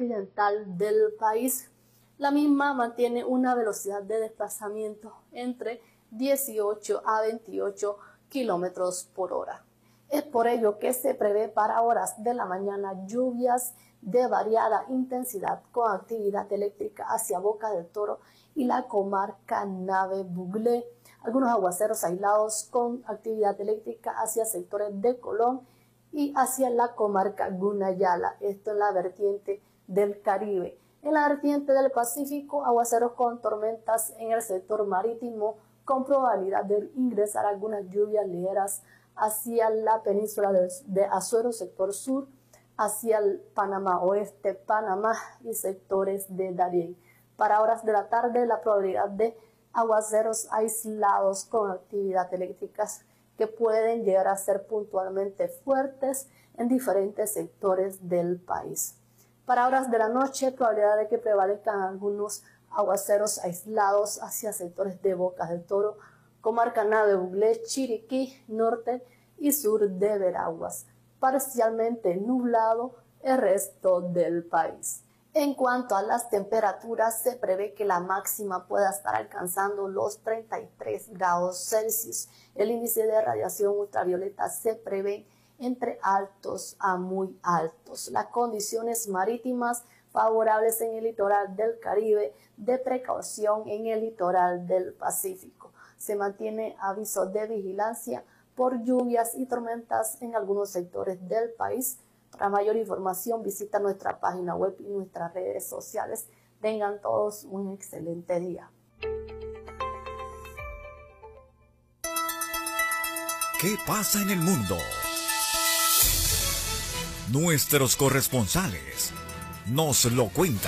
occidental del país. La misma mantiene una velocidad de desplazamiento entre 18 a 28 kilómetros por hora. Es por ello que se prevé para horas de la mañana lluvias de variada intensidad con actividad eléctrica hacia Boca del Toro y la comarca Nave-Buglé. Algunos aguaceros aislados con actividad eléctrica hacia sectores de Colón y hacia la comarca Gunayala, esto en la vertiente del Caribe. En la vertiente del Pacífico, aguaceros con tormentas en el sector marítimo con probabilidad de ingresar algunas lluvias ligeras hacia la península de Azuero, sector sur, hacia el Panamá Oeste, Panamá y sectores de Darién. Para horas de la tarde, la probabilidad de aguaceros aislados con actividad eléctrica que pueden llegar a ser puntualmente fuertes en diferentes sectores del país. Para horas de la noche, probabilidad de que prevalezcan algunos aguaceros aislados hacia sectores de Boca del Toro, comarca Nave-Buglé, Chiriquí, norte y sur de Veraguas. Parcialmente nublado el resto del país. En cuanto a las temperaturas, se prevé que la máxima pueda estar alcanzando los 33 grados Celsius. El índice de radiación ultravioleta se prevé entre altos a muy altos. Las condiciones marítimas favorables en el litoral del Caribe, de precaución en el litoral del Pacífico. Se mantiene aviso de vigilancia por lluvias y tormentas en algunos sectores del país. Para mayor información visita nuestra página web y nuestras redes sociales. Tengan todos un excelente día. ¿Qué pasa en el mundo? Nuestros corresponsales nos lo cuentan.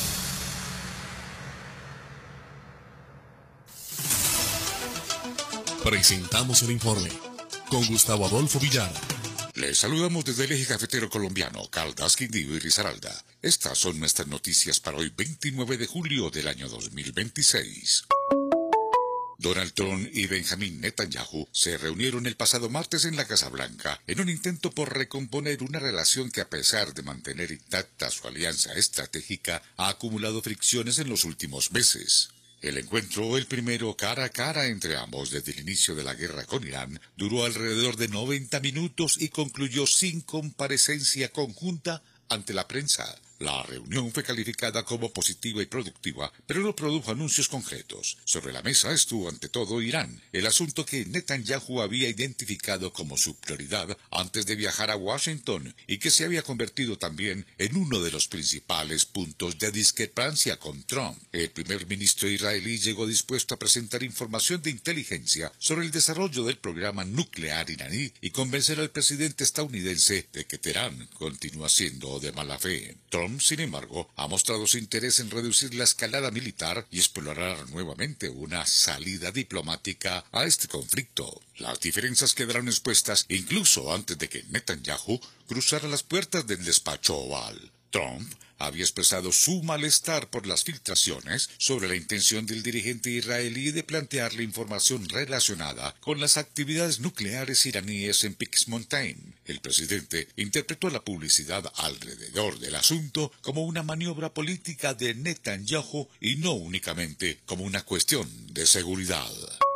Presentamos el informe con Gustavo Adolfo Villar. Les saludamos desde el eje cafetero colombiano, Caldas, Quindío y Risaralda. Estas son nuestras noticias para hoy, 29 de julio del año 2026. Donald Trump y Benjamin Netanyahu se reunieron el pasado martes en la Casa Blanca en un intento por recomponer una relación que, a pesar de mantener intacta su alianza estratégica, ha acumulado fricciones en los últimos meses. El encuentro, el primero cara a cara entre ambos desde el inicio de la guerra con Irán, duró alrededor de 90 minutos y concluyó sin comparecencia conjunta ante la prensa. La reunión fue calificada como positiva y productiva, pero no produjo anuncios concretos. Sobre la mesa estuvo ante todo Irán, el asunto que Netanyahu había identificado como su prioridad antes de viajar a Washington y que se había convertido también en uno de los principales puntos de discrepancia con Trump. El primer ministro israelí llegó dispuesto a presentar información de inteligencia sobre el desarrollo del programa nuclear iraní y convencer al presidente estadounidense de que Teherán continúa siendo de mala fe. Trump, sin embargo, ha mostrado su interés en reducir la escalada militar y explorar nuevamente una salida diplomática a este conflicto. Las diferencias quedaron expuestas incluso antes de que Netanyahu cruzara las puertas del despacho oval. Trump había expresado su malestar por las filtraciones sobre la intención del dirigente israelí de plantearle información relacionada con las actividades nucleares iraníes en Pix-Mountain. El presidente interpretó la publicidad alrededor del asunto como una maniobra política de Netanyahu y no únicamente como una cuestión de seguridad.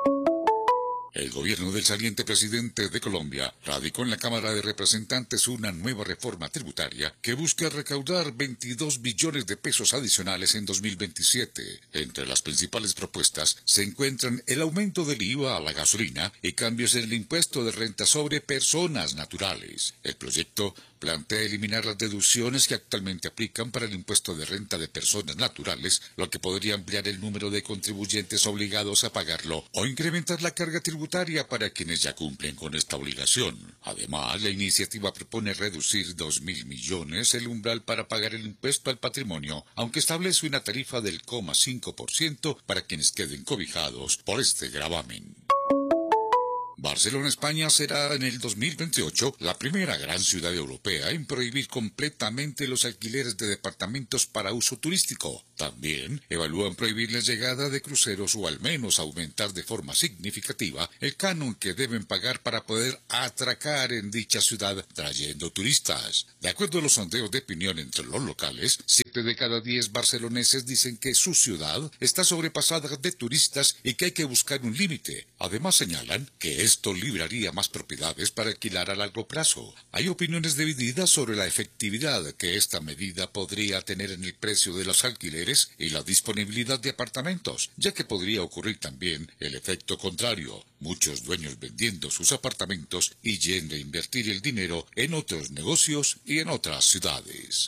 El gobierno del saliente presidente de Colombia radicó en la Cámara de Representantes una nueva reforma tributaria que busca recaudar 22 billones de pesos adicionales en 2027. Entre las principales propuestas se encuentran el aumento del IVA a la gasolina y cambios en el impuesto de renta sobre personas naturales. El proyecto plantea eliminar las deducciones que actualmente aplican para el impuesto de renta de personas naturales, lo que podría ampliar el número de contribuyentes obligados a pagarlo o incrementar la carga tributaria para quienes ya cumplen con esta obligación. Además, la iniciativa propone reducir 2.000 millones el umbral para pagar el impuesto al patrimonio, aunque establece una tarifa del 0,5% para quienes queden cobijados por este gravamen. Barcelona, España, será en el 2028 la primera gran ciudad europea en prohibir completamente los alquileres de departamentos para uso turístico, También evalúan prohibir la llegada de cruceros o al menos aumentar de forma significativa el canon que deben pagar para poder atracar en dicha ciudad trayendo turistas. De acuerdo a los sondeos de opinión entre los locales, 7 de cada 10 barceloneses dicen que su ciudad está sobrepasada de turistas y que hay que buscar un límite. Además señalan que esto libraría más propiedades para alquilar a largo plazo. Hay opiniones divididas sobre la efectividad que esta medida podría tener en el precio de los alquileres y la disponibilidad de apartamentos, ya que podría ocurrir también el efecto contrario, muchos dueños vendiendo sus apartamentos y yendo a invertir el dinero en otros negocios y en otras ciudades.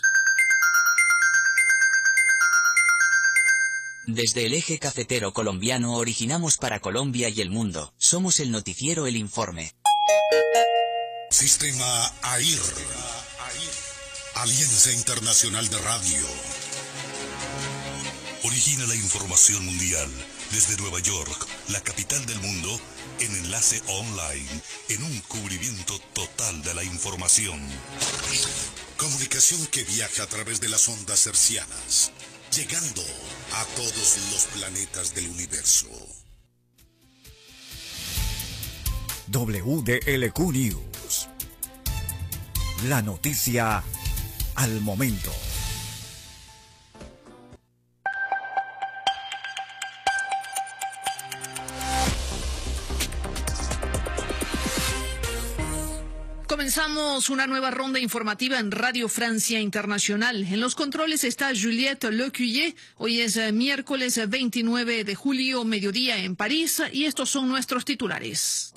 Desde el eje cafetero colombiano originamos para Colombia y el mundo. Somos el noticiero El Informe. Sistema AIR, Alianza Internacional de Radio. Origina la información mundial desde Nueva York, la capital del mundo, en enlace online, en un cubrimiento total de la información. Comunicación que viaja a través de las ondas hercianas, llegando a todos los planetas del universo. WDLQ News. La noticia al momento. Comenzamos una nueva ronda informativa en Radio Francia Internacional. En los controles está Juliette Lecuyer. Hoy es miércoles 29 de julio, mediodía en París, y estos son nuestros titulares.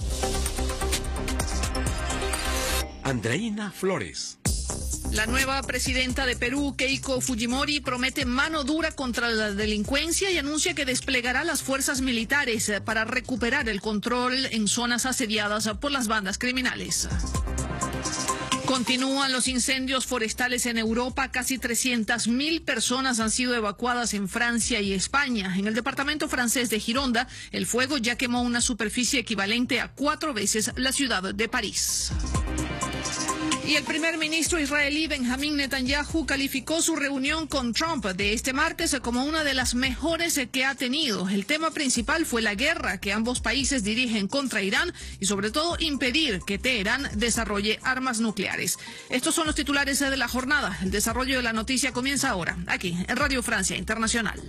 Andreina Flores. La nueva presidenta de Perú, Keiko Fujimori, promete mano dura contra la delincuencia y anuncia que desplegará las fuerzas militares para recuperar el control en zonas asediadas por las bandas criminales. Continúan los incendios forestales en Europa. Casi 300.000 personas han sido evacuadas en Francia y España. En el departamento francés de Gironda, el fuego ya quemó una superficie equivalente a 4 veces la ciudad de París. Y el primer ministro israelí Benjamín Netanyahu calificó su reunión con Trump de este martes como una de las mejores que ha tenido. El tema principal fue la guerra que ambos países dirigen contra Irán y sobre todo impedir que Teherán desarrolle armas nucleares. Estos son los titulares de la jornada. El desarrollo de la noticia comienza ahora, aquí en Radio Francia Internacional.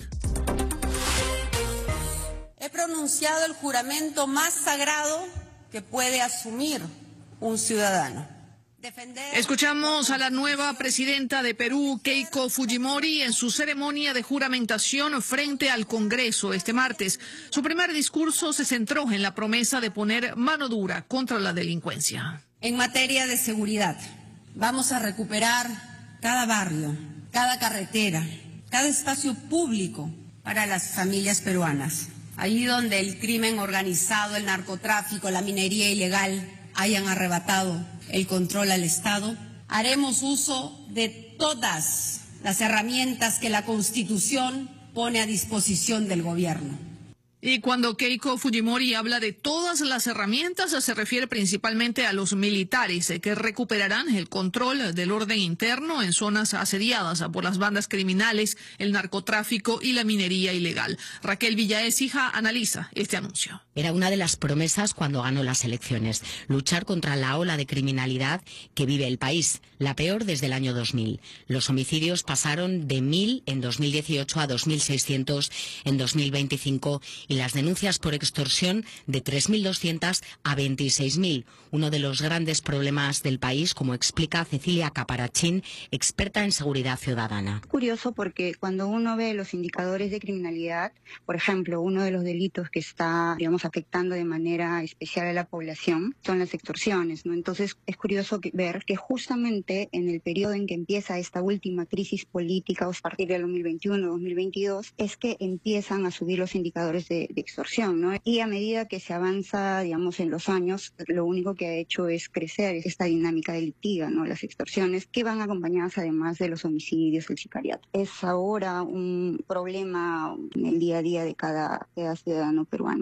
He pronunciado el juramento más sagrado que puede asumir un ciudadano. Escuchamos a la nueva presidenta de Perú, Keiko Fujimori, en su ceremonia de juramentación frente al Congreso este martes. Su primer discurso se centró en la promesa de poner mano dura contra la delincuencia. En materia de seguridad, vamos a recuperar cada barrio, cada carretera, cada espacio público para las familias peruanas. Allí donde el crimen organizado, el narcotráfico, la minería ilegal hayan arrebatado el control al Estado, haremos uso de todas las herramientas que la Constitución pone a disposición del gobierno. Y cuando Keiko Fujimori habla de todas las herramientas, se refiere principalmente a los militares que recuperarán el control del orden interno en zonas asediadas por las bandas criminales, el narcotráfico y la minería ilegal. Raquel Villaécija analiza este anuncio. Era una de las promesas cuando ganó las elecciones, luchar contra la ola de criminalidad que vive el país, la peor desde el año 2000. Los homicidios pasaron de 1.000 en 2018 a 2.600 en 2025 y las denuncias por extorsión de 3.200 a 26.000, uno de los grandes problemas del país, como explica Cecilia Caparachín, experta en seguridad ciudadana. Curioso porque cuando uno ve los indicadores de criminalidad, por ejemplo, uno de los delitos que está, afectando de manera especial a la población son las extorsiones, ¿no? Entonces es curioso ver que justamente en el periodo en que empieza esta última crisis política, a partir del 2021-2022, es que empiezan a subir los indicadores de extorsión, ¿no? Y a medida que se avanza, en los años, lo único que ha hecho es crecer esta dinámica delictiva, ¿no? Las extorsiones que van acompañadas además de los homicidios, el sicariato. Es ahora un problema en el día a día de cada ciudadano peruano, ¿no?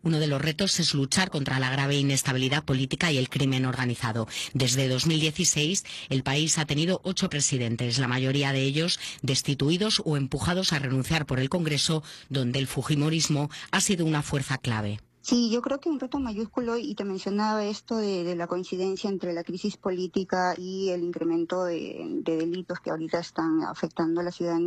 Uno de los retos es luchar contra la grave inestabilidad política y el crimen organizado. Desde 2016, el país ha tenido 8 presidentes, la mayoría de ellos destituidos o empujados a renunciar por el Congreso, donde el fujimorismo ha sido una fuerza clave. Sí, yo creo que un reto mayúsculo, y te mencionaba esto de la coincidencia entre la crisis política y el incremento de delitos que ahorita están afectando a la ciudadanía.